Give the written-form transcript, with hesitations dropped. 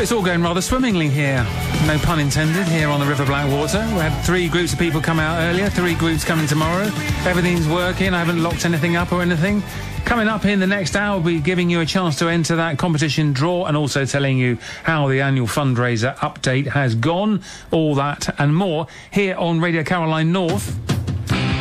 Well, it's all going rather swimmingly here. No pun intended, here on the River Blackwater. We had 3 groups of people come out earlier, 3 groups coming tomorrow. Everything's working. I haven't locked anything up or anything. Coming up in the next hour, we'll be giving you a chance to enter that competition draw and also telling you how the annual fundraiser update has gone. All that and more here on Radio Caroline North.